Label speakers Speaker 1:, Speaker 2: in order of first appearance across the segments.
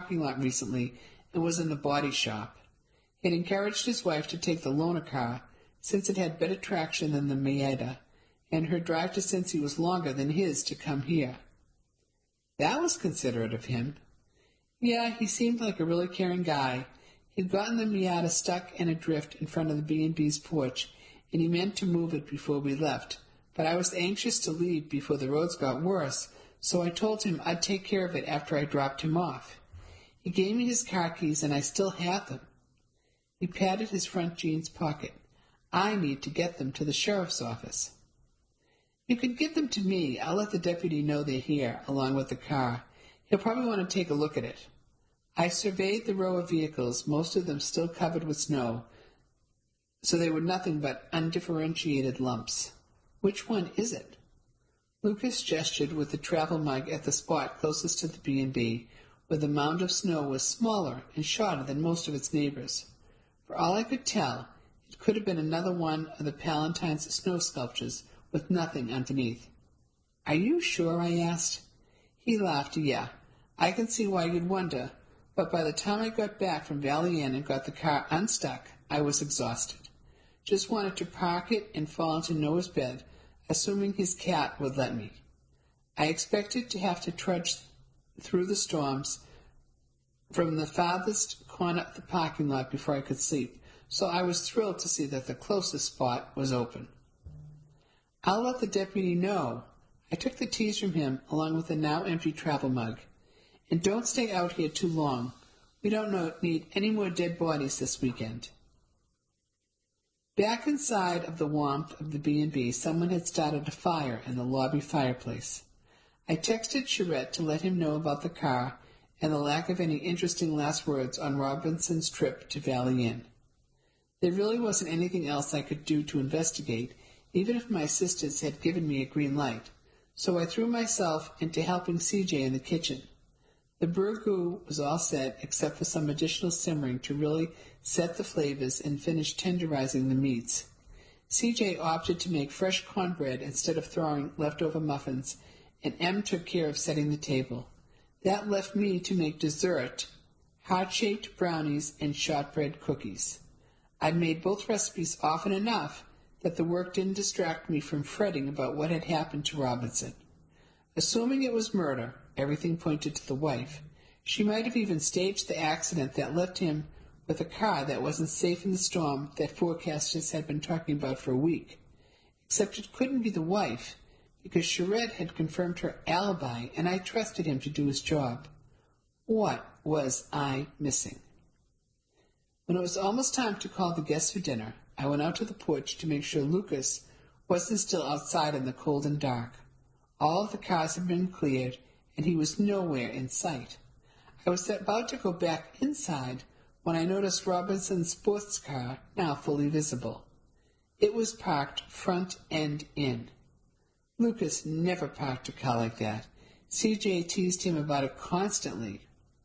Speaker 1: parking lot recently and was in the body shop. He had encouraged his wife to take the loaner car, since it had better traction than the Miata, and her drive to Cincy was longer than his to come here. That was considerate of him. Yeah, he seemed like a really caring guy. He'd gotten the Miata stuck and adrift in front of the B&B's porch, and he meant to move it before we left, but I was anxious to leave before the roads got worse, so I told him I'd take care of it after I dropped him off. He gave me his car keys, and I still have them. He patted his front jeans pocket. I need to get them to the sheriff's office. You could give them to me. I'll let the deputy know they're here, along with the car. He'll probably want to take a look at it. I surveyed the row of vehicles, most of them still covered with snow, so they were nothing but undifferentiated lumps. Which one is it? Lucas gestured with the travel mug at the spot closest to the B&B, where the mound of snow was smaller and shorter than most of its neighbors. For all I could tell, it could have been another one of the Palatine's snow sculptures with nothing underneath. Are you sure? I asked. He laughed. Yeah, I can see why you'd wonder, but by the time I got back from Valley Inn and got the car unstuck, I was exhausted. Just wanted to park it and fall into Noah's bed, assuming his cat would let me. I expected to have to trudge through the storms from the farthest corner of the parking lot before I could sleep, so I was thrilled to see that the closest spot was open. I'll let the deputy know. I took the teas from him, along with the now empty travel mug. And don't stay out here too long. We don't need any more dead bodies this weekend. Back inside of the warmth of the B&B, someone had started a fire in the lobby fireplace. I texted Charette to let him know about the car and the lack of any interesting last words on Robinson's trip to Valley Inn. There really wasn't anything else I could do to investigate, even if my sisters had given me a green light, so I threw myself into helping CJ in the kitchen. The burgoo was all set, except for some additional simmering to really set the flavors and finish tenderizing the meats. CJ opted to make fresh cornbread instead of throwing leftover muffins, and Em took care of setting the table. That left me to make dessert, heart-shaped brownies and shortbread cookies. I'd made both recipes often enough that the work didn't distract me from fretting about what had happened to Robinson. Assuming it was murder, everything pointed to the wife. She might have even staged the accident that left him with a car that wasn't safe in the storm that forecasters had been talking about for a week. Except it couldn't be the wife, because Charette had confirmed her alibi, and I trusted him to do his job. What was I missing? When it was almost time to call the guests for dinner, I went out to the porch to make sure Lucas wasn't still outside in the cold and dark. All of the cars had been cleared, and he was nowhere in sight. I was about to go back inside when I noticed Robinson's sports car, now fully visible. It was parked front end in. Lucas never parked a car like that. CJ teased him about it constantly.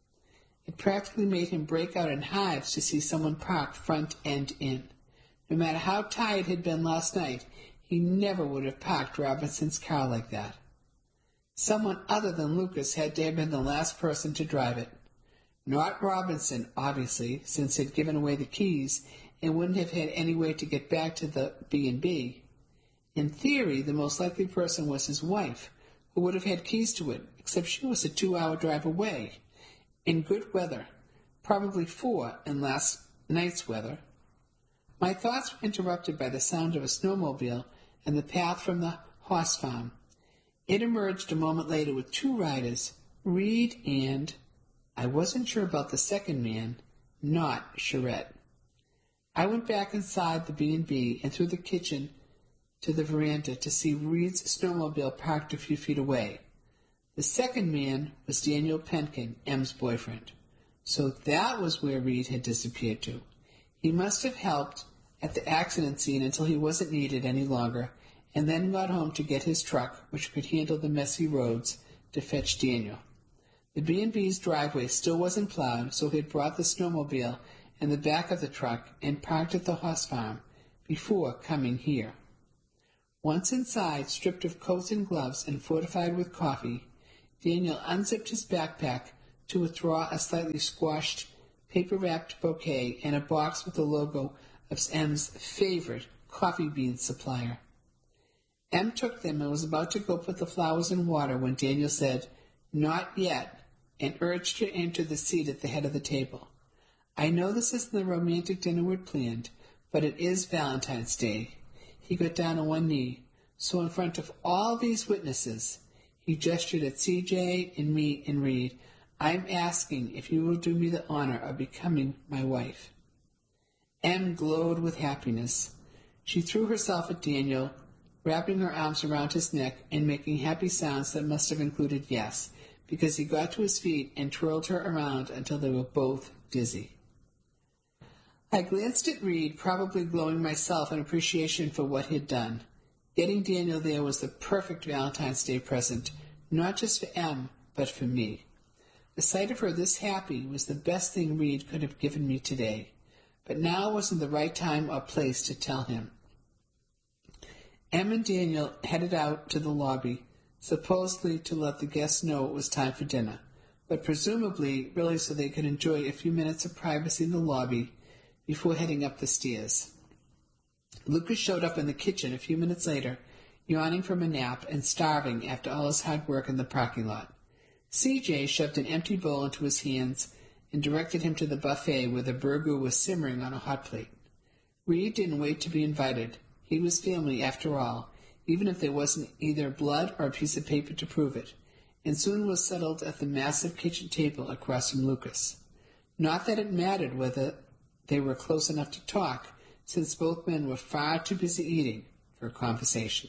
Speaker 1: It practically made him break out in hives to see someone parked front end in. No matter how tired he'd been last night, he never would have parked Robinson's car like that. Someone other than Lucas had to have been the last person to drive it. Not Robinson, obviously, since he'd given away the keys and wouldn't have had any way to get back to the B&B. In theory, the most likely person was his wife, who would have had keys to it, except she was a 2-hour drive away, in good weather, probably 4 in last night's weather. My thoughts were interrupted by the sound of a snowmobile and the path from the horse farm. It emerged a moment later with 2 riders, Reed and, I wasn't sure about the second man, not Charette. I went back inside the B&B and through the kitchen to the veranda to see Reed's snowmobile parked a few feet away. The second man was Daniel Penkin, Em's boyfriend. So that was where Reed had disappeared to. He must have helped at the accident scene until he wasn't needed any longer, and then got home to get his truck, which could handle the messy roads, to fetch Daniel. The B&B's driveway still wasn't plowed, so he had brought the snowmobile in the back of the truck and parked at the horse farm before coming here. Once inside, stripped of coats and gloves and fortified with coffee, Daniel unzipped his backpack, to withdraw a slightly squashed, paper-wrapped bouquet and a box with the logo of M's favorite coffee bean supplier. M took them and was about to go put the flowers in water when Daniel said, "Not yet," and urged her into the seat at the head of the table. "I know this isn't the romantic dinner we'd planned, but it is Valentine's Day." He got down on one knee. "So in front of all these witnesses," he gestured at CJ and me and Reed, "I'm asking if you will do me the honor of becoming my wife." M glowed with happiness. She threw herself at Daniel, wrapping her arms around his neck and making happy sounds that must have included yes, because he got to his feet and twirled her around until they were both dizzy. I glanced at Reed, probably glowing myself in appreciation for what he'd done. Getting Daniel there was the perfect Valentine's Day present, not just for M, but for me. The sight of her this happy was the best thing Reed could have given me today, but now wasn't the right time or place to tell him. Em and Daniel headed out to the lobby, supposedly to let the guests know it was time for dinner, but presumably really so they could enjoy a few minutes of privacy in the lobby before heading up the stairs. Lucas showed up in the kitchen a few minutes later, yawning from a nap and starving after all his hard work in the parking lot. CJ shoved an empty bowl into his hands and directed him to the buffet where the burger was simmering on a hot plate. Reed didn't wait to be invited. He was family, after all, even if there wasn't either blood or a piece of paper to prove it, and soon was settled at the massive kitchen table across from Lucas. Not that it mattered whether they were close enough to talk, since both men were far too busy eating for conversation.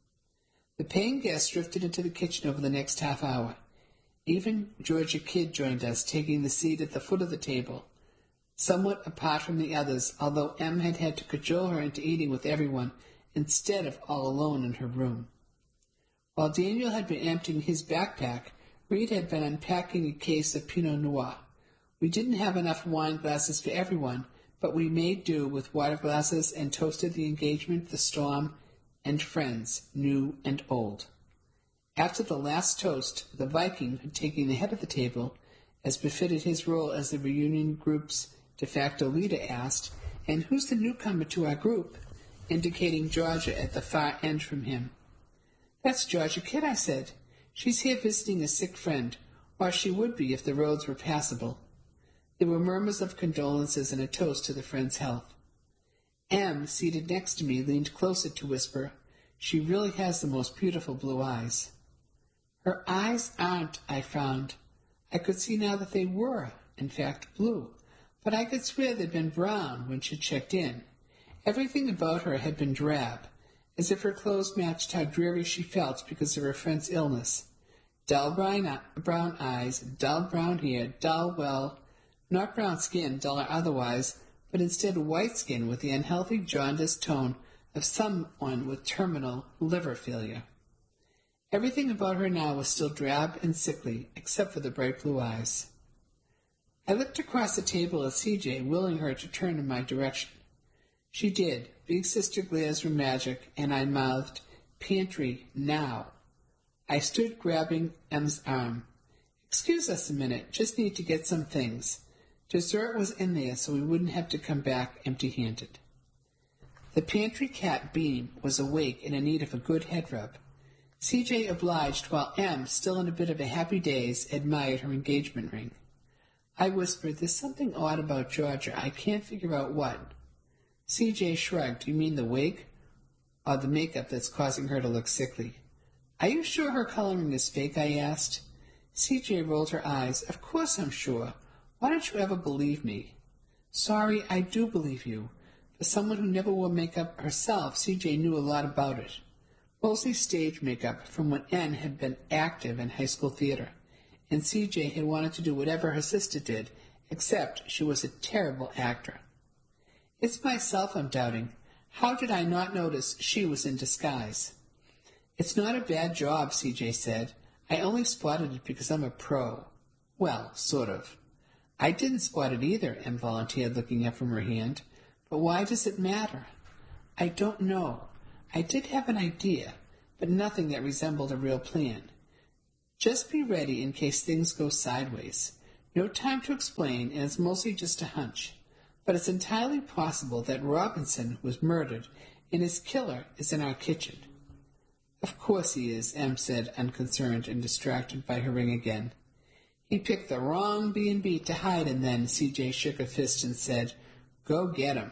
Speaker 1: The paying guests drifted into the kitchen over the next half hour. Even Georgia Kidd joined us, taking the seat at the foot of the table, somewhat apart from the others, although Em had had to cajole her into eating with everyone instead of all alone in her room. While Daniel had been emptying his backpack, Reed had been unpacking a case of Pinot Noir. We didn't have enough wine glasses for everyone, but we made do with water glasses and toasted the engagement, the storm, and friends, new and old. After the last toast, the Viking, taking the head of the table, as befitted his role as the reunion group's de facto leader, asked, "And who's the newcomer to our group?" indicating Georgia at the far end from him. "That's Georgia Kidd," I said. "She's here visiting a sick friend, or she would be if the roads were passable." There were murmurs of condolences and a toast to the friend's health. Em, seated next to me, leaned closer to whisper, "She really has the most beautiful blue eyes." "Her eyes aren't," I frowned. I could see now that they were, in fact, blue, but I could swear they'd been brown when she checked in. Everything about her had been drab, as if her clothes matched how dreary she felt because of her friend's illness. Dull brown eyes, dull brown hair, not brown skin, dull or otherwise, but instead white skin with the unhealthy jaundiced tone of someone with terminal liver failure. Everything about her now was still drab and sickly, except for the bright blue eyes. I looked across the table at CJ, willing her to turn in my direction. She did. Big sister glares were magic, and I mouthed, "Pantry, now." I stood grabbing Em's arm. "Excuse us a minute, just need to get some things." Dessert was in there, so we wouldn't have to come back empty-handed. The pantry cat, Bean, was awake and in need of a good head rub. CJ obliged, while Em, still in a bit of a happy daze, admired her engagement ring. I whispered, "There's something odd about Georgia. I can't figure out what." CJ shrugged. "You mean the wig? Or the makeup that's causing her to look sickly?" "Are you sure her coloring is fake?" I asked. CJ rolled her eyes. "Of course I'm sure. Why don't you ever believe me?" "Sorry, I do believe you. For someone who never wore makeup herself, CJ knew a lot about it. Mostly stage makeup from when Anne had been active in high school theater, and CJ had wanted to do whatever her sister did, except she was a terrible actor. It's myself I'm doubting. How did I not notice she was in disguise? "It's not a bad job," CJ said. "I only spotted it because I'm a pro. Well, sort of." "I didn't spot it either," Em volunteered, looking up from her hand. "But why does it matter?" "I don't know. I did have an idea, but nothing that resembled a real plan. Just be ready in case things go sideways. No time to explain, and it's mostly just a hunch. But it's entirely possible that Robinson was murdered, and his killer is in our kitchen. Of course he is, Em said, unconcerned and distracted by her ring again. He picked the wrong B&B to hide in then, C.J. shook a fist and said, Go get him.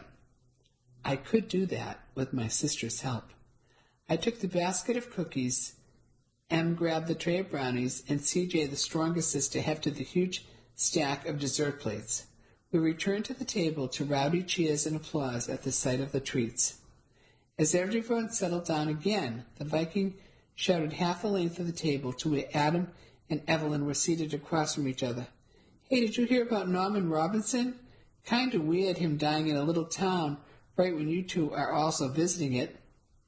Speaker 1: I could do that with my sister's help. I took the basket of cookies, Em grabbed the tray of brownies, and C.J., the strongest sister, hefted the huge stack of dessert plates. We returned to the table to rowdy cheers and applause at the sight of the treats. As everyone settled down again, the Viking shouted half the length of the table to where Adam and Evelyn were seated across from each other. Hey, did you hear about Norman Robinson? Kind of weird him dying in a little town right when you two are also visiting it.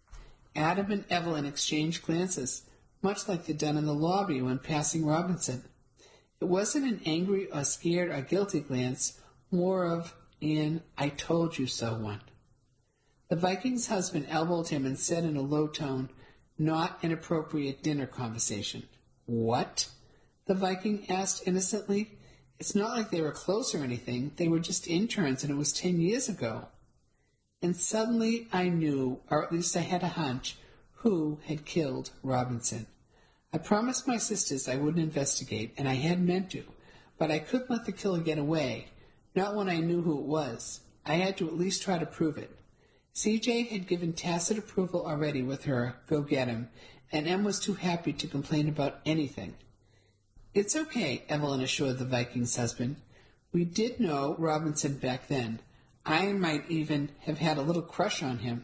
Speaker 1: Adam and Evelyn exchanged glances, much like they'd done in the lobby when passing Robinson. It wasn't an angry or scared or guilty glance, more of an I told you so one. The Viking's husband elbowed him and said in a low tone, Not an appropriate dinner conversation. What? The Viking asked innocently. It's not like they were close or anything. They were just interns, and it was 10 years ago. And suddenly I knew, or at least I had a hunch, who had killed Robinson. I promised my sisters I wouldn't investigate, and I had meant to, but I couldn't let the killer get away, not when I knew who it was. I had to at least try to prove it. C.J. had given tacit approval already with her go get him, and Em was too happy to complain about anything. It's okay, Evelyn assured the Viking's husband. We did know Robinson back then. I might even have had a little crush on him.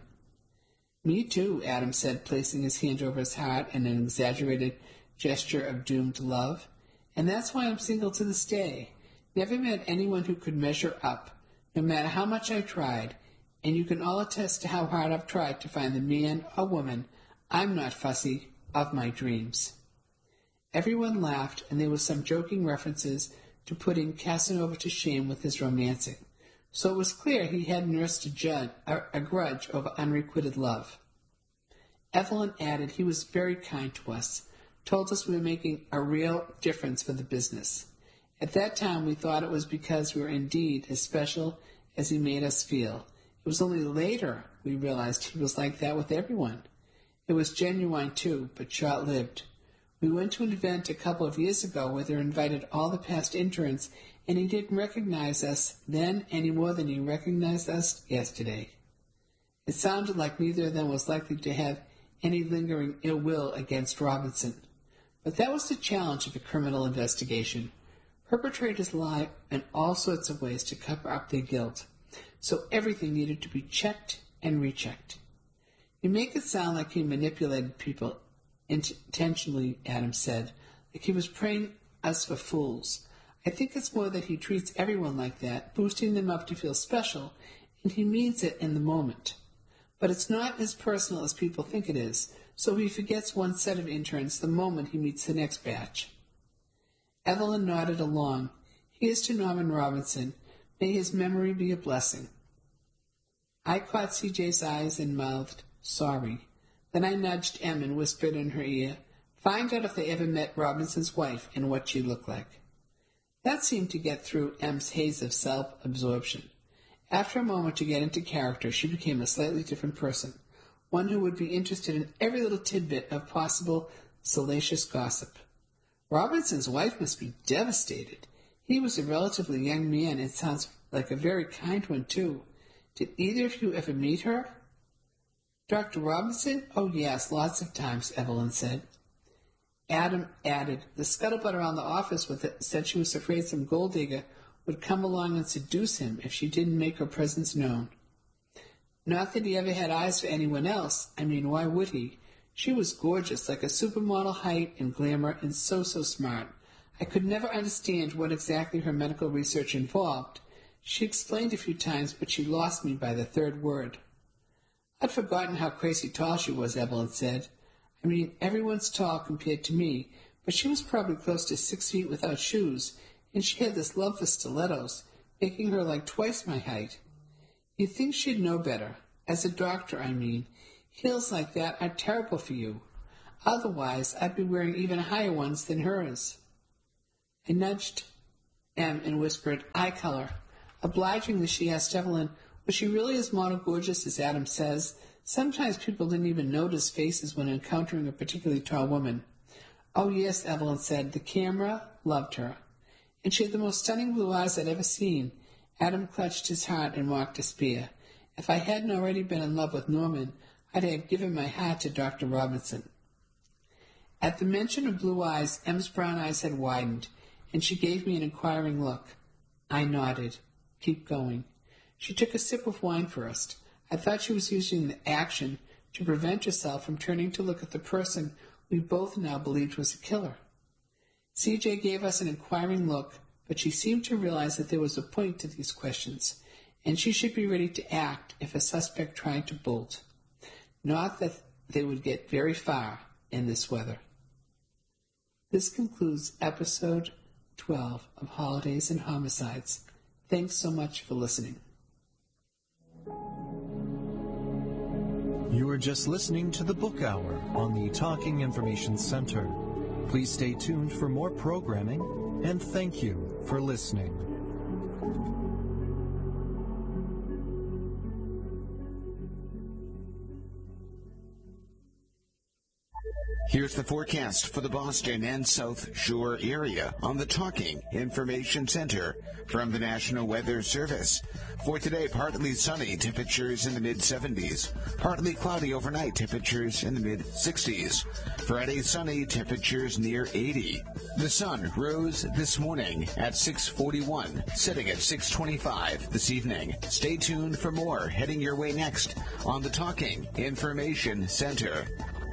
Speaker 1: Me too, Adam said, placing his hand over his heart in an exaggerated gesture of doomed love. And that's why I'm single to this day. Never met anyone who could measure up, no matter how much I tried, and you can all attest to how hard I've tried to find the man or woman, I'm not fussy, of my dreams. Everyone laughed, and there was some joking references to putting Casanova to shame with his romancing. So it was clear he had nursed a grudge over unrequited love. Evelyn added he was very kind to us, told us we were making a real difference for the business. At that time we thought it was because we were indeed as special as he made us feel. It was only later we realized he was like that with everyone. It was genuine, too, but short-lived. We went to an event a couple of years ago where they invited all the past interns, and he didn't recognize us then any more than he recognized us yesterday. It sounded like neither of them was likely to have any lingering ill will against Robinson. But that was the challenge of a criminal investigation. Perpetrators lie in all sorts of ways to cover up their guilt, so everything needed to be checked and rechecked. You make it sound like he manipulated people intentionally, Adam said, like he was praying us for fools. I think it's more that he treats everyone like that, boosting them up to feel special, and he means it in the moment. But it's not as personal as people think it is, so he forgets one set of interns the moment he meets the next batch. Evelyn nodded along. Here's to Norman Robinson. May his memory be a blessing. I caught C.J.'s eyes and mouthed, Sorry. Then I nudged Em and whispered in her ear, Find out if they ever met Robinson's wife and what she looked like. That seemed to get through Em's haze of self-absorption. After a moment to get into character, she became a slightly different person, one who would be interested in every little tidbit of possible salacious gossip. Robinson's wife must be devastated. He was a relatively young man, and sounds like a very kind one, too. Did either of you ever meet her? Dr. Robinson? Oh, yes, lots of times, Evelyn said. Adam added, The scuttlebutt around the office with it said she was afraid some gold digger would come along and seduce him if she didn't make her presence known. Not that he ever had eyes for anyone else. I mean, why would he? She was gorgeous, like a supermodel height and glamour, and so smart. I could never understand what exactly her medical research involved. She explained a few times, but she lost me by the third word. I'd forgotten how crazy tall she was, Evelyn said. I mean, everyone's tall compared to me, but she was probably close to 6 feet without shoes, and she had this love for stilettos, making her like twice my height. You'd think she'd know better. As a doctor, I mean. Heels like that are terrible for you. Otherwise, I'd be wearing even higher ones than hers. I nudged M and whispered, eye color. Obligingly, she asked Evelyn, was she really as model gorgeous as Adam says? Sometimes people didn't even notice faces when encountering a particularly tall woman. Oh, yes, Evelyn said. The camera loved her. And she had the most stunning blue eyes I'd ever seen. Adam clutched his heart in mock despair. If I hadn't already been in love with Norman, I'd have given my heart to Dr. Robinson. At the mention of blue eyes, Em's brown eyes had widened, and she gave me an inquiring look. I nodded. Keep going. She took a sip of wine first. I thought she was using the action to prevent herself from turning to look at the person we both now believed was a killer. CJ gave us an inquiring look, but she seemed to realize that there was a point to these questions, and she should be ready to act if a suspect tried to bolt. Not that they would get very far in this weather. This concludes episode 12 of Holidays and Homicides. Thanks so much for listening.
Speaker 2: You are just listening to the Book Hour on the Talking Information Center. Please stay tuned for more programming, and thank you for listening.
Speaker 3: Here's the forecast for the Boston and South Shore area on the Talking Information Center from the National Weather Service. For today, partly sunny, temperatures in the mid-70s. Partly cloudy overnight, temperatures in the mid-60s. Friday, sunny, temperatures near 80. The sun rose this morning at 6:41, setting at 6:25 this evening. Stay tuned for more heading your way next on the Talking Information Center.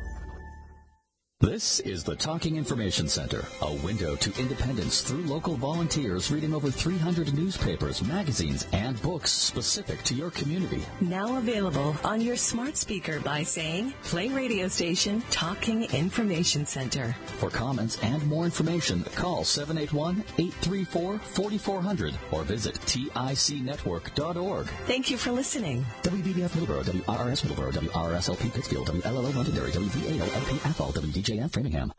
Speaker 4: This is the Talking Information Center, a window to independence through local volunteers reading over 300 newspapers, magazines, and books specific to your community.
Speaker 5: Now available on your smart speaker by saying, play radio station Talking Information Center.
Speaker 4: For comments and more information, call 781-834-4400 or visit ticnetwork.org.
Speaker 5: Thank you for listening.
Speaker 4: WBBF Middleborough, WRRS Middleborough, WRSLP Pittsfield, WLLO Londonderry, WVALP Athol, WDJF Framingham.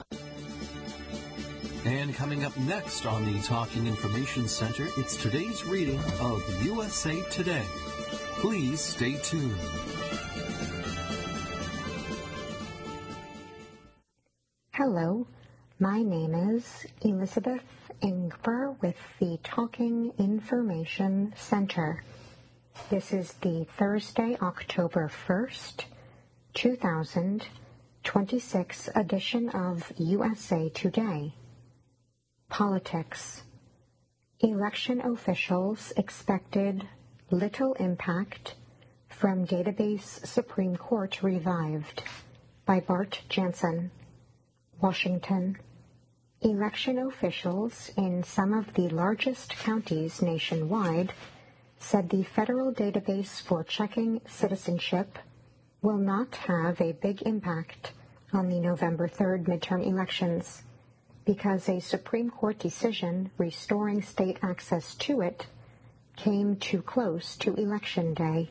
Speaker 2: And coming up next on the Talking Information Center, it's today's reading of USA Today. Please stay tuned.
Speaker 6: Hello, my name is Elizabeth Ingber with the Talking Information Center. This is the Thursday, October 1st, 2026 edition of USA Today. Politics. Election officials expected little impact from database Supreme Court revived. By Bart Jansen. Washington. Election officials in some of the largest counties nationwide said the federal database for checking citizenship will not have a big impact on the November 3rd midterm elections because a Supreme Court decision restoring state access to it came too close to Election Day.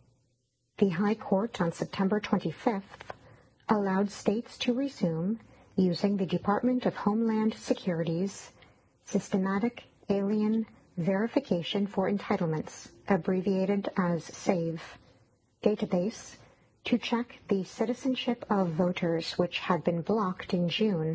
Speaker 6: The High Court on September 25th allowed states to resume using the Department of Homeland Security's Systematic Alien Verification for Entitlements, abbreviated as SAVE, database to check the citizenship of voters which had been blocked in June.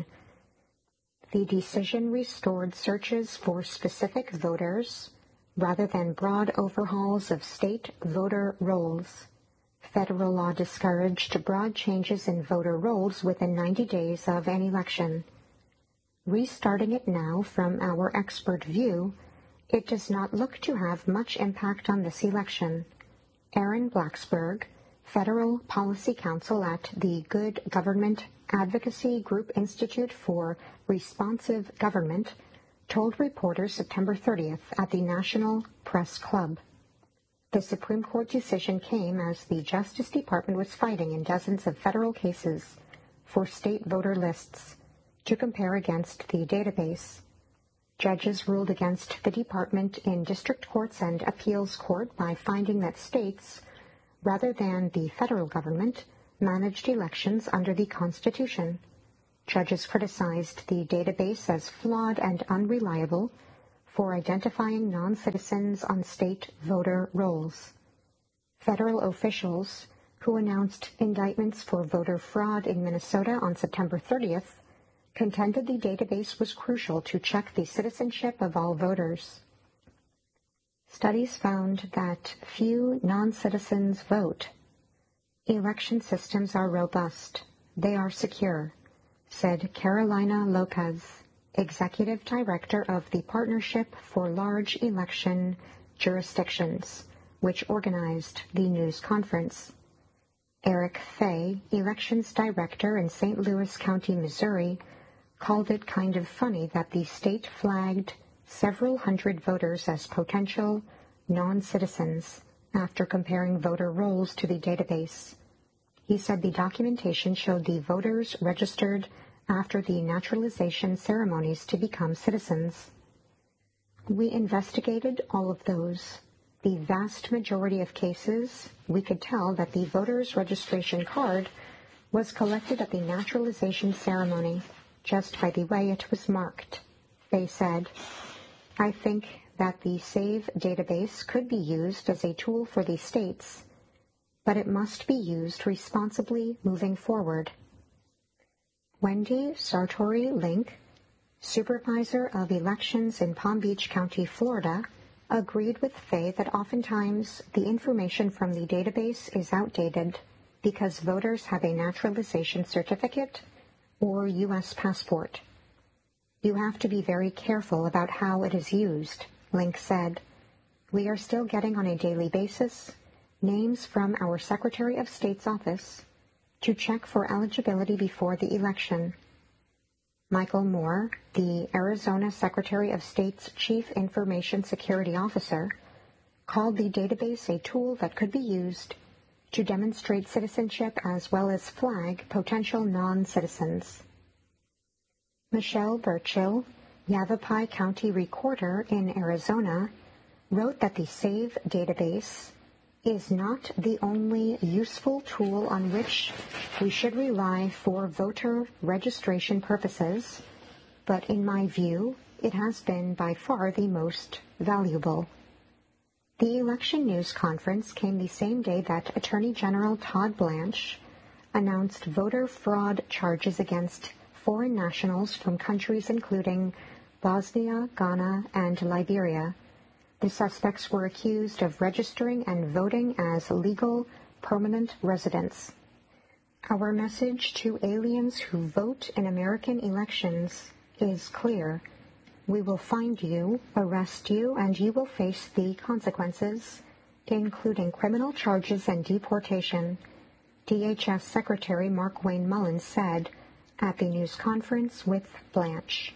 Speaker 6: The decision restored searches for specific voters rather than broad overhauls of state voter rolls. Federal law discouraged broad changes in voter rolls within 90 days of an election. Restarting it now from our expert view, it does not look to have much impact on this election. Aaron Blacksburg, Federal Policy Counsel at the Good Government Advocacy Group Institute for Responsive Government, told reporters September 30th at the National Press Club. The Supreme Court decision came as the Justice Department was fighting in dozens of federal cases for state voter lists to compare against the database. Judges ruled against the department in district courts and appeals court by finding that states, rather than the federal government, managed elections under the Constitution. Judges criticized the database as flawed and unreliable for identifying non-citizens on state voter rolls. Federal officials who announced indictments for voter fraud in Minnesota on September 30th contended the database was crucial to check the citizenship of all voters. Studies found that few non-citizens vote. Election systems are robust. They are secure, said Carolina Lopez, Executive Director of the Partnership for Large Election Jurisdictions, which organized the news conference. Eric Fay, Elections Director in St. Louis County, Missouri, called it kind of funny that the state flagged several hundred voters as potential non-citizens after comparing voter rolls to the database. He said the documentation showed the voters registered after the naturalization ceremonies to become citizens. We investigated all of those. The vast majority of cases, we could tell that the voter's registration card was collected at the naturalization ceremony, just by the way it was marked, Fay said. I think that the SAVE database could be used as a tool for the states, but it must be used responsibly moving forward. Wendy Sartori-Link, supervisor of elections in Palm Beach County, Florida, agreed with Fay that oftentimes the information from the database is outdated because voters have a naturalization certificate or U.S. passport. You have to be very careful about how it is used, Link said. We are still getting on a daily basis names from our Secretary of State's office to check for eligibility before the election. Michael Moore, the Arizona Secretary of State's Chief Information Security Officer, called the database a tool that could be used to demonstrate citizenship as well as flag potential non-citizens. Michelle Burchill, Yavapai County Recorder in Arizona, wrote that the SAVE database is not the only useful tool on which we should rely for voter registration purposes, but in my view, it has been by far the most valuable. The election news conference came the same day that Attorney General Todd Blanche announced voter fraud charges against foreign nationals from countries including Bosnia, Ghana, and Liberia. The suspects were accused of registering and voting as legal permanent residents. Our message to aliens who vote in American elections is clear. We will find you, arrest you, and you will face the consequences, including criminal charges and deportation, DHS Secretary Markwayne Mullins said at the news conference with Blanche.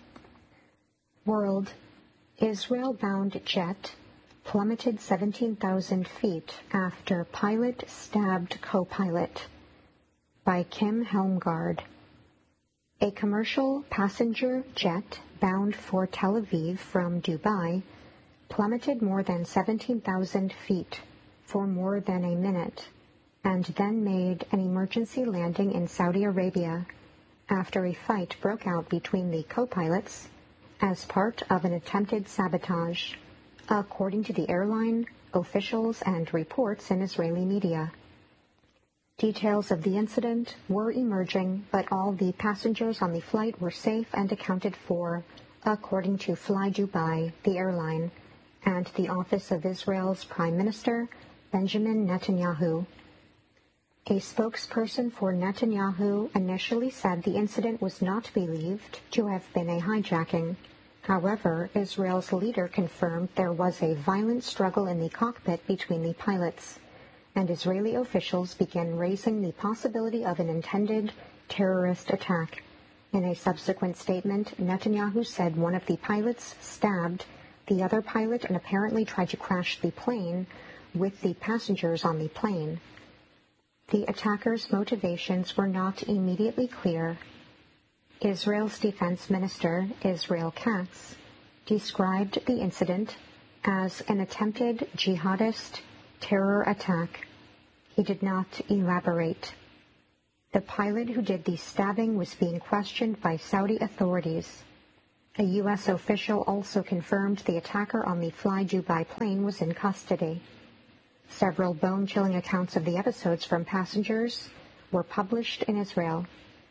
Speaker 6: World. Israel-bound jet plummeted 17,000 feet after pilot stabbed co-pilot. By Kim Helmgard. A commercial passenger jet bound for Tel Aviv from Dubai plummeted more than 17,000 feet for more than a minute and then made an emergency landing in Saudi Arabia after a fight broke out between the co-pilots as part of an attempted sabotage, according to the airline, officials, and reports in Israeli media. Details of the incident were emerging, but all the passengers on the flight were safe and accounted for, according to Fly Dubai, the airline, and the office of Israel's Prime Minister, Benjamin Netanyahu. A spokesperson for Netanyahu initially said the incident was not believed to have been a hijacking. However, Israel's leader confirmed there was a violent struggle in the cockpit between the pilots, and Israeli officials began raising the possibility of an intended terrorist attack. In a subsequent statement, Netanyahu said one of the pilots stabbed the other pilot and apparently tried to crash the plane with the passengers on the plane. The attackers' motivations were not immediately clear. Israel's Defense Minister, Israel Katz, described the incident as an attempted jihadist terror attack. He did not elaborate. The pilot who did the stabbing was being questioned by Saudi authorities. A U.S. official also confirmed the attacker on the Fly Dubai plane was in custody. Several bone-chilling accounts of the episodes from passengers were published in Israel.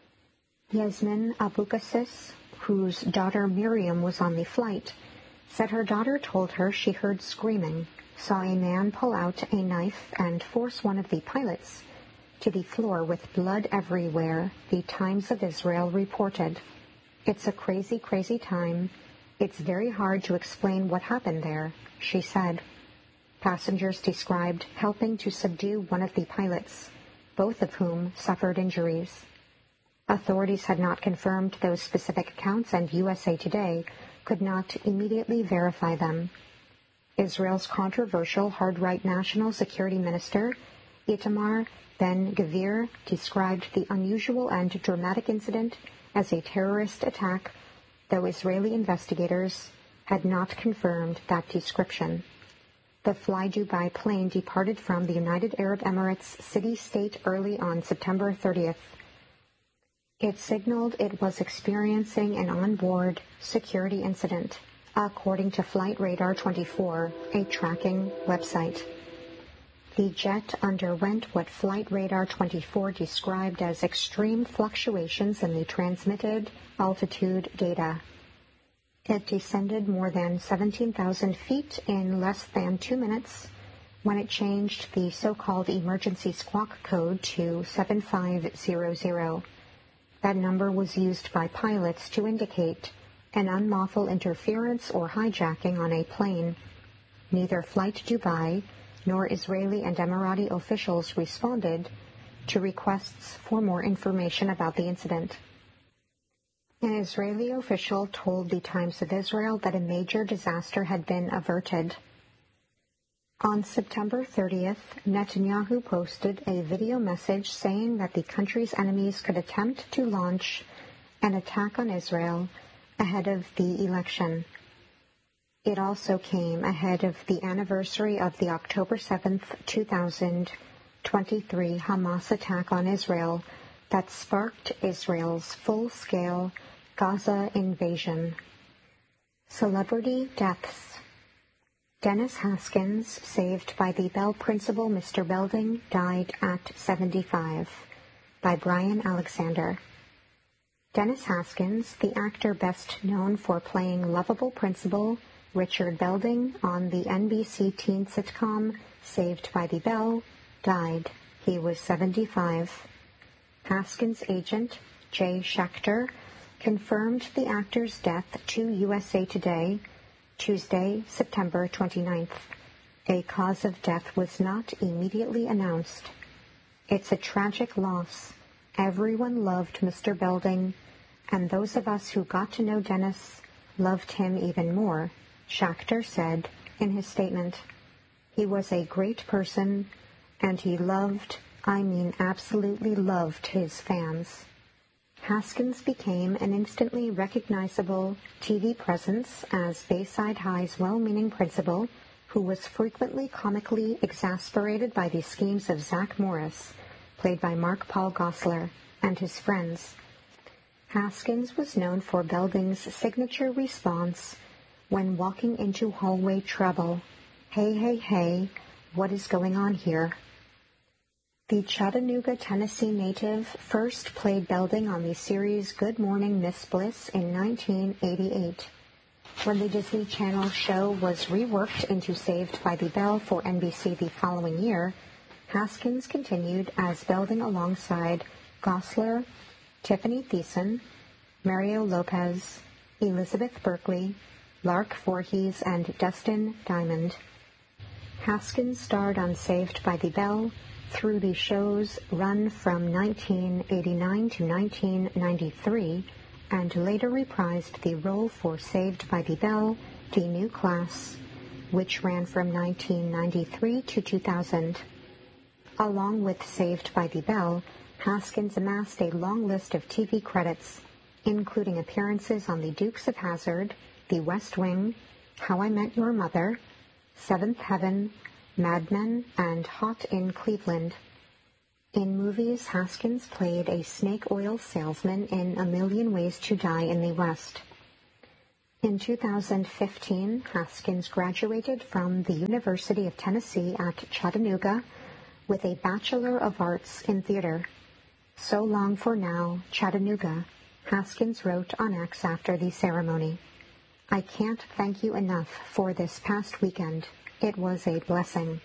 Speaker 6: Yasmin Abukassis, whose daughter Miriam was on the flight, said her daughter told her she heard screaming, saw a man pull out a knife and force one of the pilots to the floor with blood everywhere, the Times of Israel reported. "It's a crazy, crazy time. It's very hard to explain what happened there," she said. Passengers described helping to subdue one of the pilots, both of whom suffered injuries. Authorities had not confirmed those specific accounts, and USA Today could not immediately verify them. Israel's controversial hard-right National Security Minister, Itamar Ben-Gvir, described the unusual and dramatic incident as a terrorist attack, though Israeli investigators had not confirmed that description. The Fly Dubai plane departed from the United Arab Emirates city-state early on September 30th. It signaled it was experiencing an onboard security incident, according to Flight Radar 24, a tracking website. The jet underwent what Flight Radar 24 described as extreme fluctuations in the transmitted altitude data. It descended more than 17,000 feet in less than 2 minutes when it changed the so-called emergency squawk code to 7500. That number was used by pilots to indicate an unlawful interference or hijacking on a plane. Neither Flight Dubai nor Israeli and Emirati officials responded to requests for more information about the incident. An Israeli official told the Times of Israel that a major disaster had been averted. On September 30th, Netanyahu posted a video message saying that the country's enemies could attempt to launch an attack on Israel ahead of the election. It also came ahead of the anniversary of the October 7th, 2023 Hamas attack on Israel that sparked Israel's full-scale Gaza invasion. Celebrity deaths. Dennis Haskins, saved by the Bell principal Mr. Belding, died at 75. By Brian Alexander. Dennis Haskins, the actor best known for playing lovable Principal Richard Belding on the NBC teen sitcom Saved by the Bell, died. He was 75. Haskins' agent, Jay Schechter, confirmed the actor's death to USA Today Tuesday, September 29th. A cause of death was not immediately announced. "It's a tragic loss. Everyone loved Mr. Belding, and those of us who got to know Dennis loved him even more," Schechter said in his statement. "He was a great person, and he absolutely loved his fans." Haskins became an instantly recognizable TV presence as Bayside High's well-meaning principal, who was frequently comically exasperated by the schemes of Zach Morris, played by Mark Paul Gosselaar, and his friends. Haskins was known for Belding's signature response when walking into hallway trouble. "Hey, hey, hey, what is going on here?" The Chattanooga, Tennessee native first played Belding on the series Good Morning Miss Bliss in 1988. When the Disney Channel show was reworked into Saved by the Bell for NBC the following year, Haskins continued as Belding alongside Gosselaar, Tiffany Thiessen, Mario Lopez, Elizabeth Berkley, Lark Voorhees, and Dustin Diamond. Haskins starred on Saved by the Bell through the show's run from 1989 to 1993, and later reprised the role for Saved by the Bell, The New Class, which ran from 1993 to 2000. Along with Saved by the Bell, Haskins amassed a long list of TV credits, including appearances on The Dukes of Hazzard, The West Wing, How I Met Your Mother, Seventh Heaven, Mad Men, and Hot in Cleveland. In movies, Haskins played a snake oil salesman in A Million Ways to Die in the West. In 2015, Haskins graduated from the University of Tennessee at Chattanooga with a Bachelor of Arts in Theater. "So long for now, Chattanooga," Haskins wrote on X after the ceremony. "I can't thank you enough for this past weekend. It was a blessing."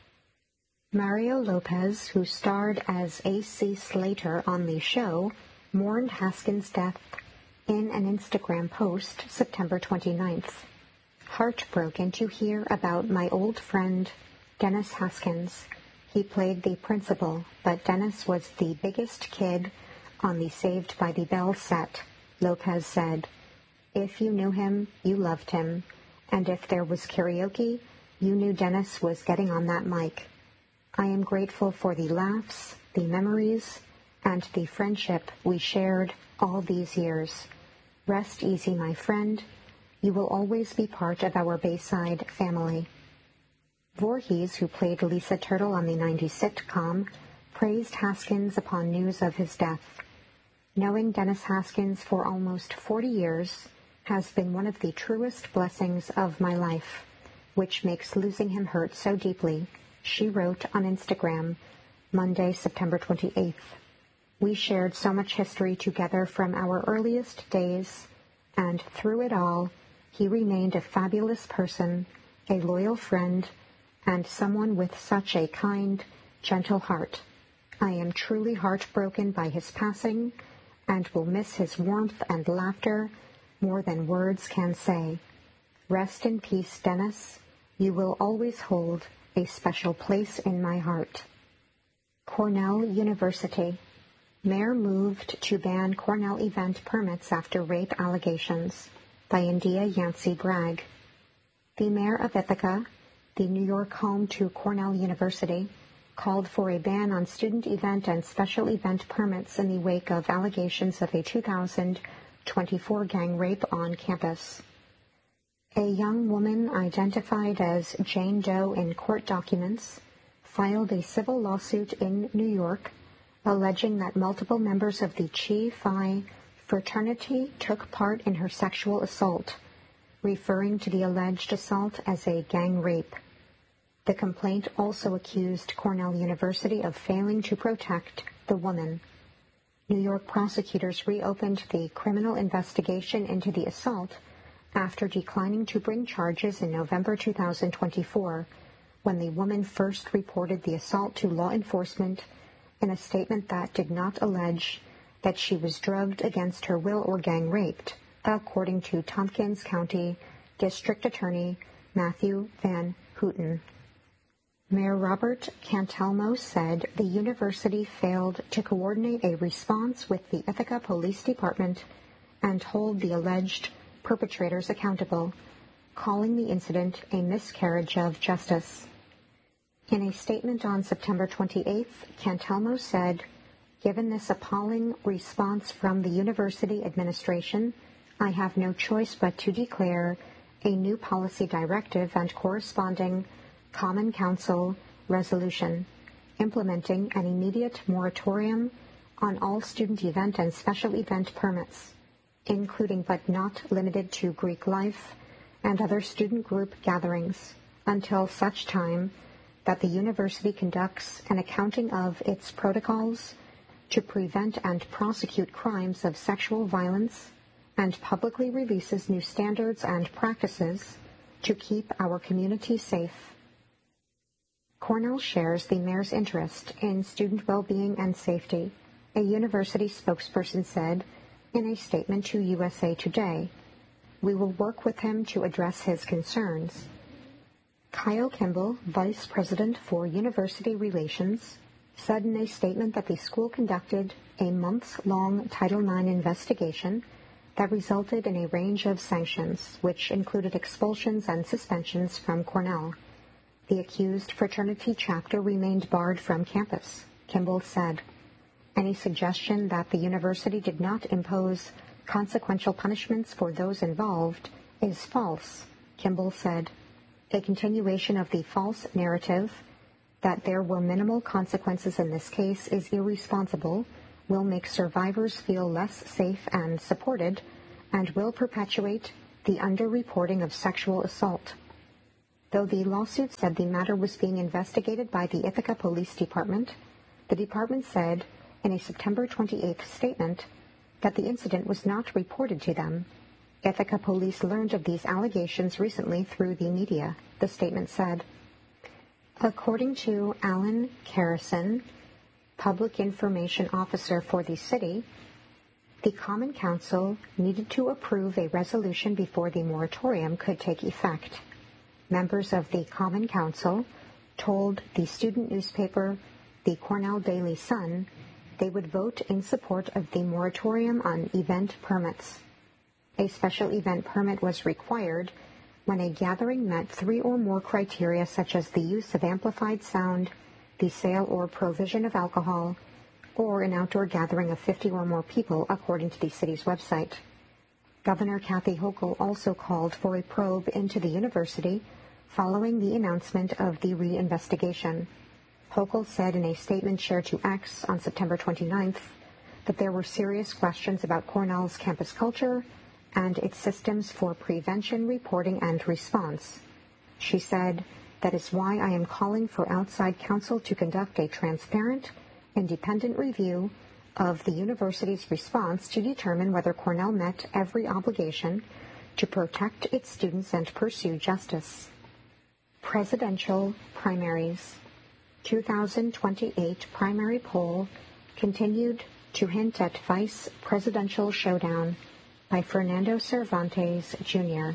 Speaker 6: Mario Lopez, who starred as A.C. Slater on the show, mourned Haskins' death in an Instagram post September 29th. "Heartbroken to hear about my old friend, Dennis Haskins. He played the principal, but Dennis was the biggest kid on the Saved by the Bell set," Lopez said. "If you knew him, you loved him. And if there was karaoke, you knew Dennis was getting on that mic. I am grateful for the laughs, the memories, and the friendship we shared all these years. Rest easy, my friend. You will always be part of our Bayside family." Voorhees, who played Lisa Turtle on the 90s sitcom, praised Haskins upon news of his death. "Knowing Dennis Haskins for almost 40 years has been one of the truest blessings of my life, which makes losing him hurt so deeply," she wrote on Instagram Monday, September 28th. "We shared so much history together from our earliest days, and through it all, he remained a fabulous person, a loyal friend, and someone with such a kind, gentle heart. I am truly heartbroken by his passing, and will miss his warmth and laughter more than words can say. Rest in peace, Dennis. You will always hold a special place in my heart." Cornell University. Mayor moved to ban Cornell event permits after rape allegations, by India Yancey Bragg. The mayor of Ithaca, the New York home to Cornell University, called for a ban on student event and special event permits in the wake of allegations of a 2024 gang rape on campus. A young woman identified as Jane Doe in court documents filed a civil lawsuit in New York alleging that multiple members of the Chi Phi fraternity took part in her sexual assault, referring to the alleged assault as a gang rape. The complaint also accused Cornell University of failing to protect the woman. New York prosecutors reopened the criminal investigation into the assault after declining to bring charges in November 2024, when the woman first reported the assault to law enforcement in a statement that did not allege that she was drugged against her will or gang raped, according to Tompkins County District Attorney Matthew Van Houten. Mayor Robert Cantelmo said the university failed to coordinate a response with the Ithaca Police Department and hold the alleged perpetrators accountable, calling the incident a miscarriage of justice. In a statement on September 28th, Cantelmo said, "Given this appalling response from the university administration, I have no choice but to declare a new policy directive and corresponding Common Council resolution implementing an immediate moratorium on all student event and special event permits, including but not limited to Greek life and other student group gatherings, until such time that the university conducts an accounting of its protocols to prevent and prosecute crimes of sexual violence and publicly releases new standards and practices to keep our community safe." Cornell shares the mayor's interest in student well-being and safety, a university spokesperson said in a statement to USA Today. "We will work with him to address his concerns." Kyle Kimball, vice president for university relations, said in a statement that the school conducted a months-long Title IX investigation that resulted in a range of sanctions, which included expulsions and suspensions from Cornell. The accused fraternity chapter remained barred from campus, Kimball said. Any suggestion that the university did not impose consequential punishments for those involved is false, Kimball said. A continuation of the false narrative that there were minimal consequences in this case is irresponsible, will make survivors feel less safe and supported, and will perpetuate the underreporting of sexual assault. Though the lawsuit said the matter was being investigated by the Ithaca Police Department, the department said in a September 28th statement that the incident was not reported to them. Ithaca police learned of these allegations recently through the media, the statement said. According to Alan Carrison, Public Information Officer for the city, the Common Council needed to approve a resolution before the moratorium could take effect. Members of the Common Council told the student newspaper, the Cornell Daily Sun, they would vote in support of the moratorium on event permits. A special event permit was required when a gathering met 3 or more criteria such as the use of amplified sound, the sale or provision of alcohol, or an outdoor gathering of 50 or more people, according to the city's website. Governor Kathy Hochul also called for a probe into the university following the announcement of the reinvestigation. Hochul said in a statement shared to X on September 29th that there were serious questions about Cornell's campus culture and its systems for prevention, reporting, and response. She said, "That is why I am calling for outside counsel to conduct a transparent, independent review of the university's response to determine whether Cornell met every obligation to protect its students and pursue justice." Presidential primaries. 2028 primary poll continued to hint at vice presidential showdown by Fernando Cervantes, Jr.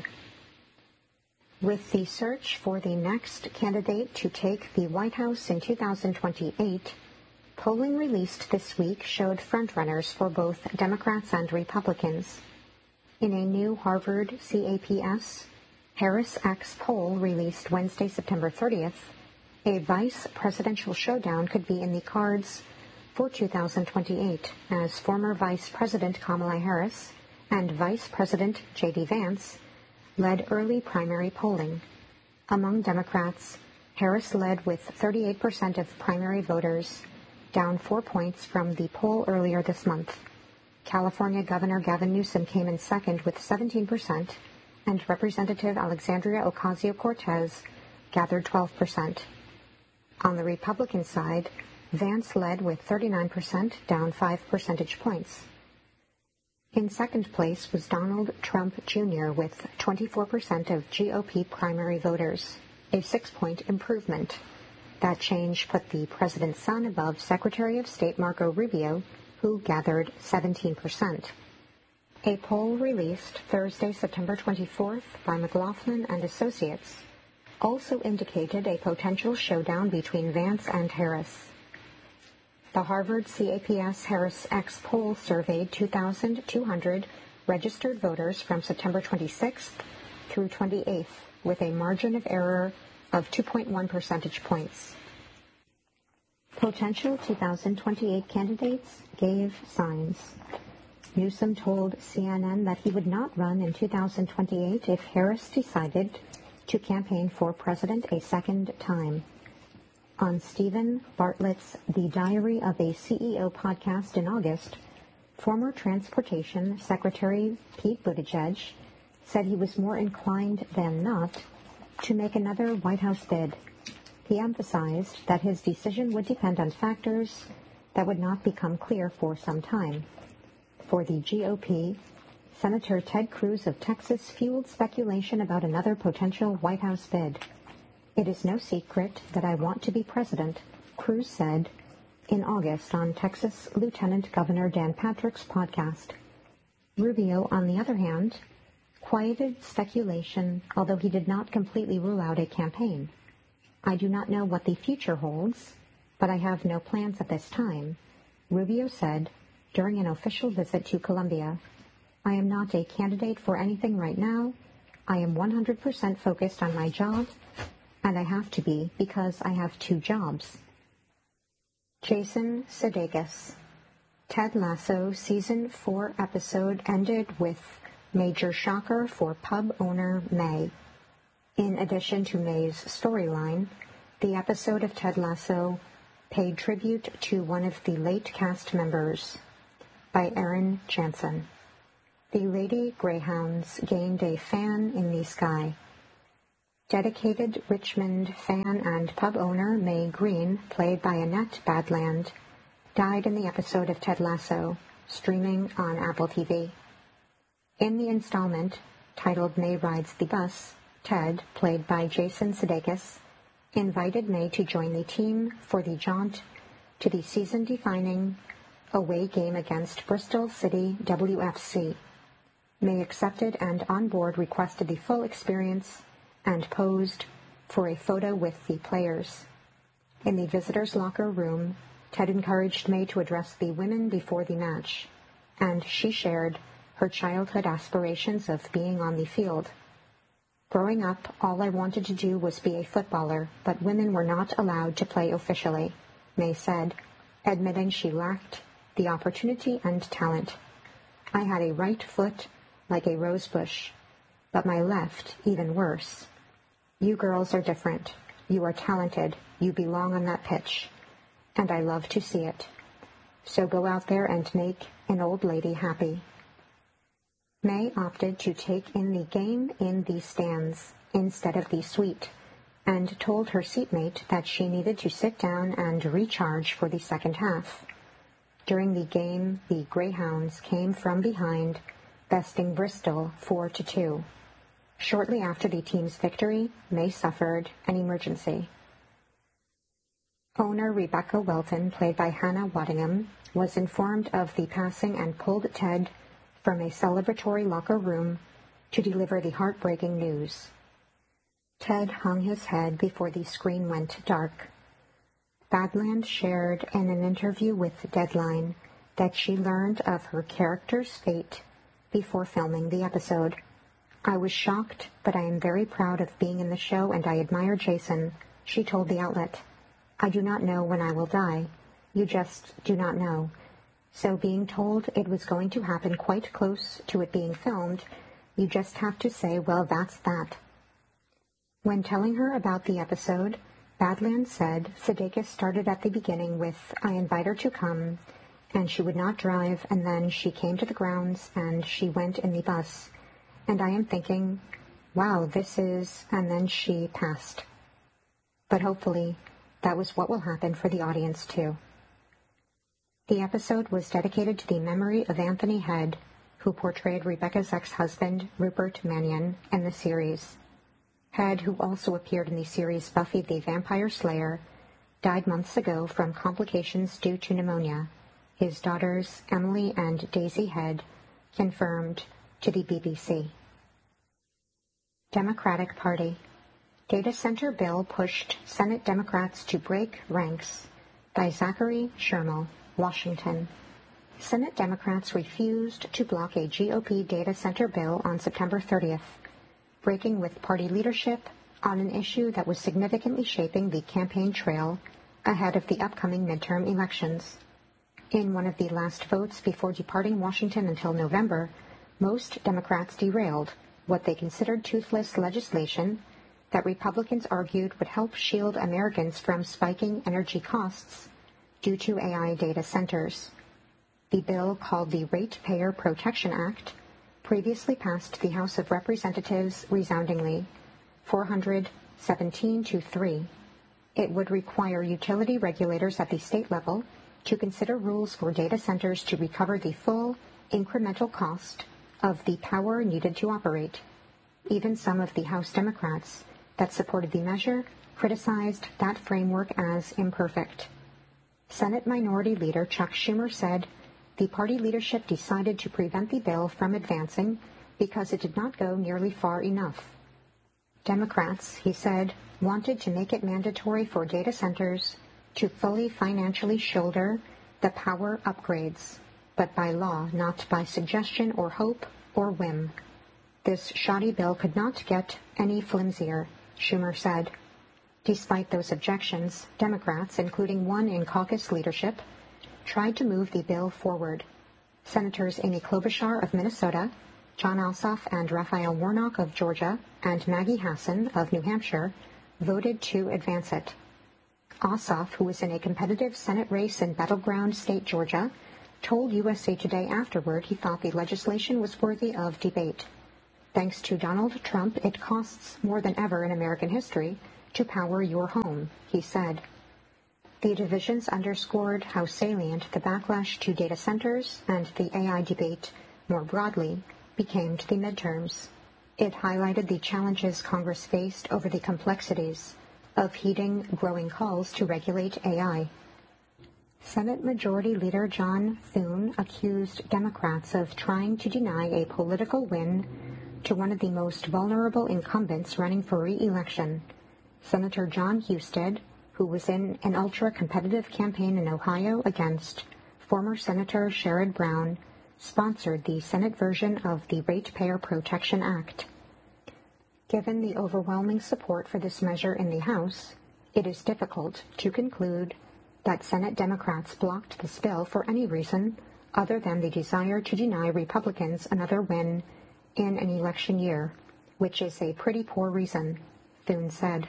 Speaker 6: With the search for the next candidate to take the White House in 2028, polling released this week showed frontrunners for both Democrats and Republicans. In a new Harvard CAPS Harris-X poll released Wednesday, September 30th, a vice presidential showdown could be in the cards for 2028 as former Vice President Kamala Harris and Vice President J.D. Vance led early primary polling. Among Democrats, Harris led with 38% of primary voters, down 4 points from the poll earlier this month. California Governor Gavin Newsom came in second with 17%, and Representative Alexandria Ocasio-Cortez gathered 12%. On the Republican side, Vance led with 39%, down 5 percentage points. In second place was Donald Trump Jr. with 24% of GOP primary voters, a 6-point improvement. That change put the president's son above Secretary of State Marco Rubio, who gathered 17%. A poll released Thursday, September 24th by McLaughlin and Associates also indicated a potential showdown between Vance and Harris. The Harvard CAPS Harris-X poll surveyed 2,200 registered voters from September 26th through 28th with a margin of error of 2.1 percentage points. Potential 2028 candidates gave signs. Newsom told CNN that he would not run in 2028 if Harris decided to campaign for president a second time. On Stephen Bartlett's The Diary of a CEO podcast in August, former Transportation Secretary Pete Buttigieg said he was more inclined than not to make another White House bid. He emphasized that his decision would depend on factors that would not become clear for some time. For the GOP, Senator Ted Cruz of Texas fueled speculation about another potential White House bid. "It is no secret that I want to be president," Cruz said in August on Texas Lieutenant Governor Dan Patrick's podcast. Rubio, on the other hand, quieted speculation, although he did not completely rule out a campaign. "I do not know what the future holds, but I have no plans at this time," Rubio said during an official visit to Colombia. "I am not a candidate for anything right now. I am 100% focused on my job, and I have to be because I have 2 jobs. Jason Sudeikis. Ted Lasso Season 4 episode ended with major shocker for pub owner May. In addition to May's storyline, the episode of Ted Lasso paid tribute to one of the late cast members by Aaron Jansen. the Lady Greyhounds gained a fan in the sky. Dedicated Richmond fan and pub owner Mae Green, played by Annette Badland, died in the episode of Ted Lasso, streaming on Apple TV. In the installment, titled Mae Rides the Bus, Ted, played by Jason Sudeikis, invited Mae to join the team for the jaunt to the season-defining away game against Bristol City WFC. Mae accepted and on board requested the full experience and posed for a photo with the players. In the visitors' locker room, Ted encouraged Mae to address the women before the match, and she shared her childhood aspirations of being on the field. Growing up, all I wanted to do was be a footballer, but women were not allowed to play officially, Mae said, admitting she lacked the opportunity and talent. I had a right foot like a rose bush, but my left even worse. You girls are different. You are talented. You belong on that pitch. And I love to see it. So go out there and make an old lady happy. Mae opted to take in the game in the stands instead of the suite, and told her seatmate that she needed to sit down and recharge for the second half. During the game, the Greyhounds came from behind, besting Bristol 4-2. Shortly after the team's victory, Mae suffered an emergency. Owner Rebecca Welton, played by Hannah Waddingham, was informed of the passing and pulled Ted from a celebratory locker room to deliver the heartbreaking news. Ted hung his head before the screen went dark. Badland shared in an interview with Deadline that she learned of her character's fate before filming the episode. I was shocked, but I am very proud of being in the show and I admire Jason, she told the outlet. I do not know when I will die. You just do not know. So being told it was going to happen quite close to it being filmed, you just have to say, well, that's that. When telling her about the episode, Badland said Sudeikis started at the beginning with, I invite her to come, and she would not drive, and then she came to the grounds and she went in the bus. And I am thinking, wow, this is, and then she passed. But hopefully, that was what will happen for the audience too. The episode was dedicated to the memory of Anthony Head, who portrayed Rebecca's ex-husband, Rupert Mannion, in the series. Head, who also appeared in the series Buffy the Vampire Slayer, died months ago from complications due to pneumonia. His daughters, Emily and Daisy Head, confirmed to the BBC. Democratic Party. Data Center Bill pushed Senate Democrats to break ranks, by Zachary Shermill, Washington. Senate Democrats refused to block a GOP data center bill on September 30th, breaking with party leadership on an issue that was significantly shaping the campaign trail ahead of the upcoming midterm elections. In one of the last votes before departing Washington until November, most Democrats derailed what they considered toothless legislation that Republicans argued would help shield Americans from spiking energy costs due to AI data centers. The bill, called the Ratepayer Protection Act, previously passed the House of Representatives resoundingly, 417-3. It would require utility regulators at the state level to consider rules for data centers to recover the full incremental cost of the power needed to operate. Even some of the House Democrats that supported the measure criticized that framework as imperfect. Senate Minority Leader Chuck Schumer said the party leadership decided to prevent the bill from advancing because it did not go nearly far enough. Democrats, he said, wanted to make it mandatory for data centers to fully financially shoulder the power upgrades, but by law, not by suggestion or hope or whim. This shoddy bill could not get any flimsier, Schumer said. Despite those objections, Democrats, including one in caucus leadership, tried to move the bill forward. Senators Amy Klobuchar of Minnesota, John Ossoff and Raphael Warnock of Georgia, and Maggie Hassan of New Hampshire voted to advance it. Ossoff, who was in a competitive Senate race in battleground state Georgia, told USA Today afterward he thought the legislation was worthy of debate. Thanks to Donald Trump, it costs more than ever in American history to power your home, he said. The divisions underscored how salient the backlash to data centers and the AI debate more broadly became to the midterms. It highlighted the challenges Congress faced over the complexities of heeding growing calls to regulate AI. Senate Majority Leader John Thune accused Democrats of trying to deny a political win to one of the most vulnerable incumbents running for re-election. Senator John Husted, who was in an ultra-competitive campaign in Ohio against former Senator Sherrod Brown, sponsored the Senate version of the Ratepayer Protection Act. Given the overwhelming support for this measure in the House, it is difficult to conclude that Senate Democrats blocked this bill for any reason other than the desire to deny Republicans another win in an election year, which is a pretty poor reason, Thune said.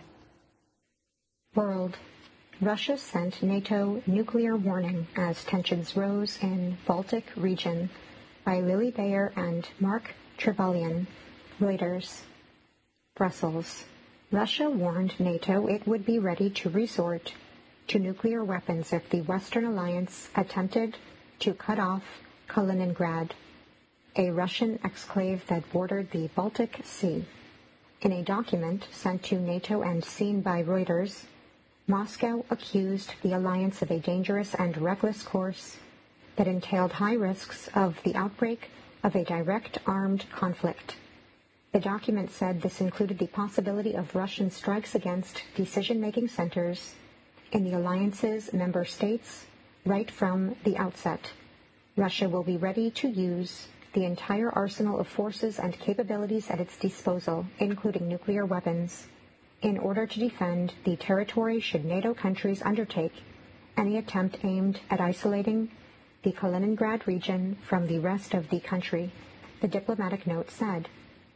Speaker 6: World. Russia sent NATO nuclear warning as tensions rose in Baltic region, by Lily Bayer and Mark Trevelyan, Reuters. Brussels. Russia warned NATO it would be ready to resort to nuclear weapons if the Western alliance attempted to cut off Kaliningrad, a Russian exclave that bordered the Baltic Sea. In a document sent to NATO and seen by Reuters, Moscow accused the alliance of a dangerous and reckless course that entailed high risks of the outbreak of a direct armed conflict. The document said this included the possibility of Russian strikes against decision-making centers in the alliance's member states right from the outset. Russia will be ready to use the entire arsenal of forces and capabilities at its disposal, including nuclear weapons, in order to defend the territory should NATO countries undertake any attempt aimed at isolating the Kaliningrad region from the rest of the country, the diplomatic note said.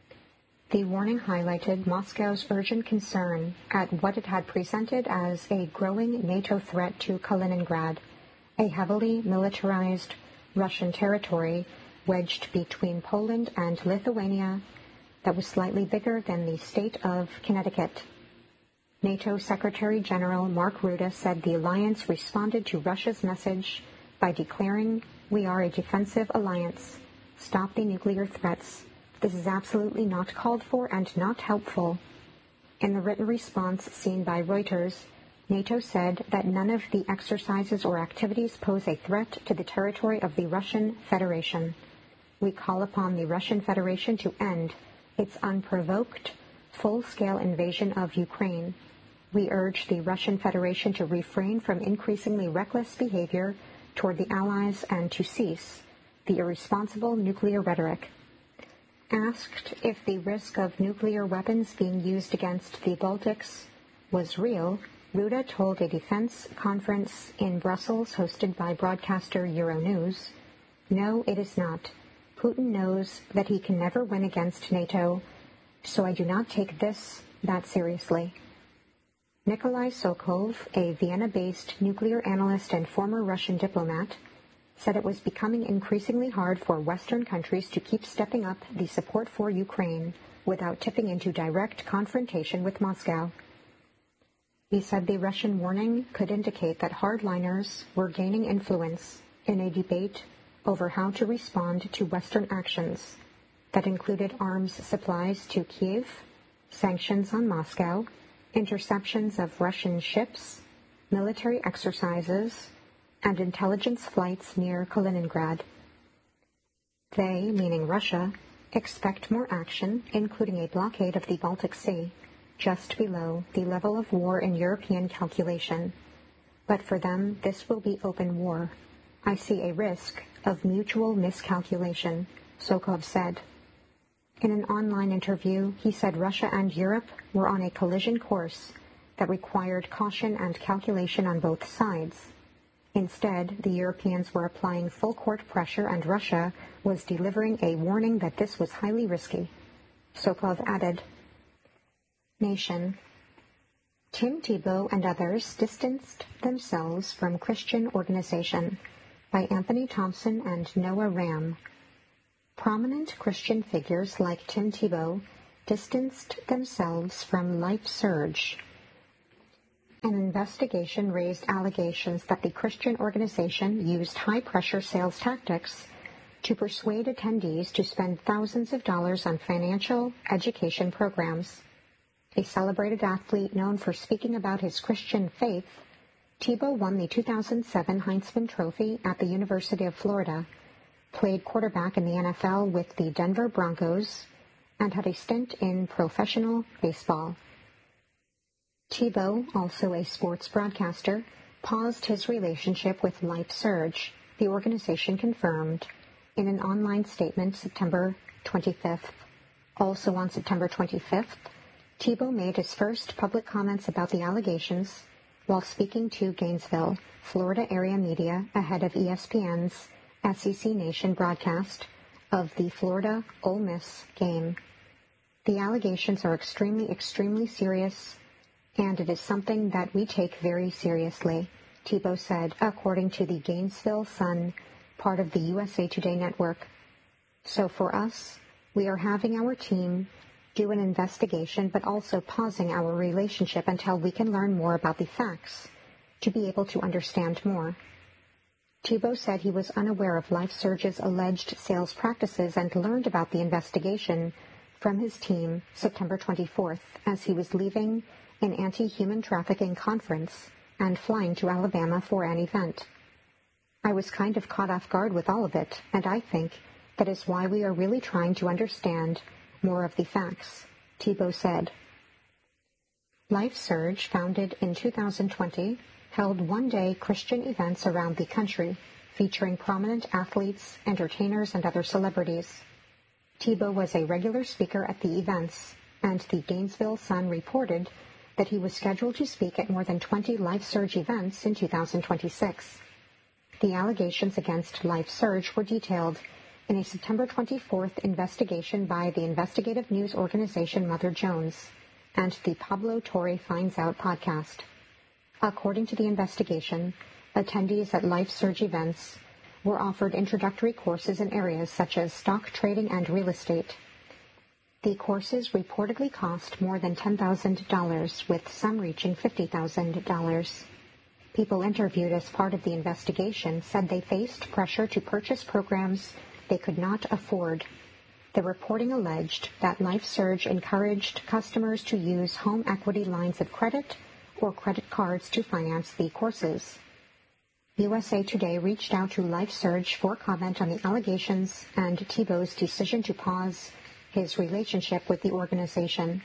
Speaker 6: The warning highlighted Moscow's urgent concern at what it had presented as a growing NATO threat to Kaliningrad, a heavily militarized Russian territory wedged between Poland and Lithuania that was slightly bigger than the state of Connecticut. NATO Secretary General Mark Rutte said the alliance responded to Russia's message by declaring, "We are a defensive alliance. Stop the nuclear threats. This is absolutely not called for and not helpful." In the written response seen by Reuters, NATO said that none of the exercises or activities pose a threat to the territory of the Russian Federation. We call upon the Russian Federation to end its unprovoked, full-scale invasion of Ukraine. We urge the Russian Federation to refrain from increasingly reckless behavior toward the Allies and to cease the irresponsible nuclear rhetoric. Asked if the risk of nuclear weapons being used against the Baltics was real, Rutte told a defense conference in Brussels hosted by broadcaster Euronews, "No, it is not. Putin knows that he can never win against NATO, so I do not take this that seriously." Nikolai Sokolov, a Vienna-based nuclear analyst and former Russian diplomat, said it was becoming increasingly hard for Western countries to keep stepping up the support for Ukraine without tipping into direct confrontation with Moscow. He said the Russian warning could indicate that hardliners were gaining influence in a debate over how to respond to Western actions that included arms supplies to Kyiv, sanctions on Moscow, interceptions of Russian ships, military exercises, and intelligence flights near Kaliningrad. They, meaning Russia, expect more action, including a blockade of the Baltic Sea, just below the level of war in European calculation. But for them, this will be open war. I see a risk of mutual miscalculation, Sokov said. In an online interview, he said Russia and Europe were on a collision course that required caution and calculation on both sides. Instead, the Europeans were applying full-court pressure and Russia was delivering a warning that this was highly risky. Sokov added, Nation. Tim Tebow and others distanced themselves from Christian organization. by Anthony Thompson and Noah Ram. Prominent Christian figures like Tim Tebow distanced themselves from LifeSurge. An investigation raised allegations that the Christian organization used high-pressure sales tactics to persuade attendees to spend thousands of dollars on financial education programs. A celebrated athlete known for speaking about his Christian faith, Tebow won the 2007 Heisman Trophy at the University of Florida, played quarterback in the NFL with the Denver Broncos, and had a stint in professional baseball. Tebow, also a sports broadcaster, paused his relationship with LifeSurge, the organization confirmed in an online statement September 25th. Also on September 25th, Tebow made his first public comments about the allegations while speaking to Gainesville, Florida area media ahead of ESPN's SEC Nation broadcast of the Florida Ole Miss game. The allegations are extremely serious, and it is something that we take very seriously, Tebow said, according to the Gainesville Sun, part of the USA Today network. So for us, we are having our team do an investigation, but also pausing our relationship until we can learn more about the facts, to be able to understand more. Tebow said he was unaware of LifeSurge's alleged sales practices and learned about the investigation from his team September 24th as he was leaving an anti-human trafficking conference and flying to Alabama for an event. I was kind of caught off guard with all of it, and I think that is why we are really trying to understand more of the facts, Tebow said. LifeSurge, founded in 2020, held one-day Christian events around the country, featuring prominent athletes, entertainers, and other celebrities. Tebow was a regular speaker at the events, and the Gainesville Sun reported that he was scheduled to speak at more than 20 LifeSurge events in 2026. The allegations against LifeSurge were detailed in a September 24th investigation by the investigative news organization Mother Jones and the Pablo Torre Finds Out podcast. According to the investigation, attendees at LifeSurge events were offered introductory courses in areas such as stock trading and real estate. The courses reportedly cost more than $10,000, with some reaching $50,000. People interviewed as part of the investigation said they faced pressure to purchase programs they could not afford. The reporting alleged that LifeSurge encouraged customers to use home equity lines of credit or credit cards to finance the courses. USA Today reached out to LifeSurge for comment on the allegations and Tebow's decision to pause his relationship with the organization.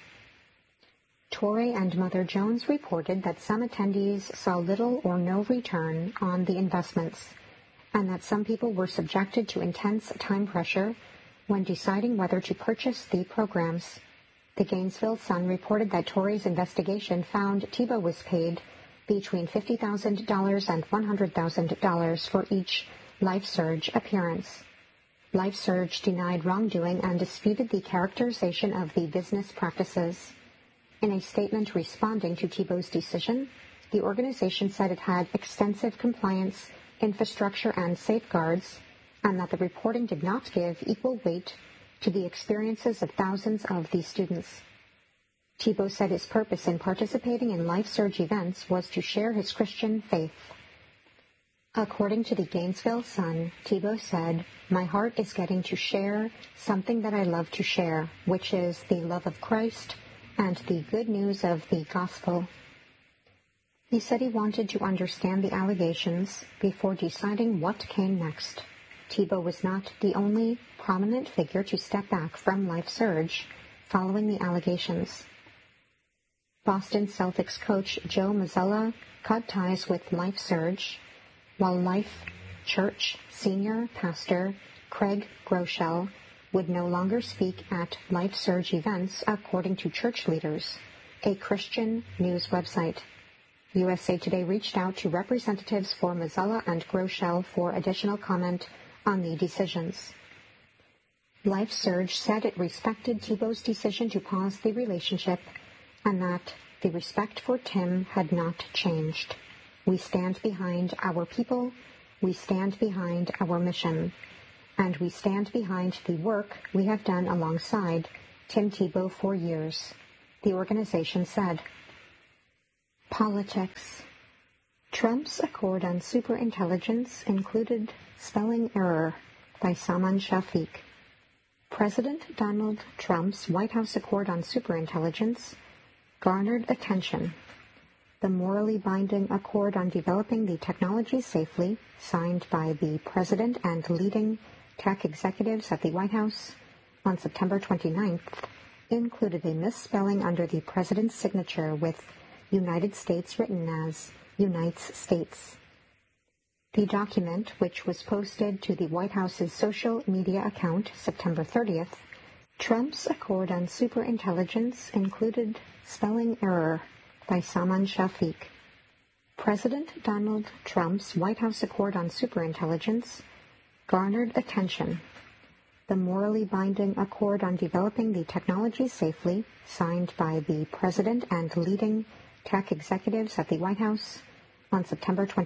Speaker 6: Torre and Mother Jones reported that some attendees saw little or no return on the investments, and that some people were subjected to intense time pressure when deciding whether to purchase the programs. The Gainesville Sun reported that Torre's investigation found Tebow was paid between $50,000 and $100,000 for each LifeSurge appearance. LifeSurge denied wrongdoing and disputed the characterization of the business practices. In a statement responding to Tebow's decision, the organization said it had extensive compliance, infrastructure, and safeguards, and that the reporting did not give equal weight to the experiences of thousands of the students. Tebow said his purpose in participating in LifeSurge events was to share his Christian faith. According to the Gainesville Sun, Tebow said, "My heart is getting to share something that I love to share, which is the love of Christ and the good news of the gospel." He said he wanted to understand the allegations before deciding what came next. Tebow was not the only prominent figure to step back from LifeSurge following the allegations. Boston Celtics coach Joe Mazzulla cut ties with LifeSurge, while Life Church senior pastor Craig Groeschel would no longer speak at LifeSurge events, according to Church Leaders, a Christian news website. USA Today reached out to representatives for Mazzulla and Groeschel for additional comment on the decisions. LifeSurge said it respected Tebow's decision to pause the relationship and that the respect for Tim had not changed. "We stand behind our people we stand behind our mission, and we stand behind the work we have done alongside Tim Tebow for years, the organization said. Politics. Trump's accord on superintelligence included spelling error by Salman Shafiq. President Donald Trump's White House accord on superintelligence garnered attention. The morally binding accord on developing the technology safely, signed by the President and leading tech executives at the White House on September 29th, included a misspelling under the President's signature with United States written as Unites States. The document, which was posted to the White House's social media account September 30th, Trump's accord on superintelligence included spelling error by Salman Shafiq. President Donald Trump's White House accord on superintelligence garnered attention. The morally binding accord on developing the technology safely, signed by the President and leading tech executives at the White House on September 20th,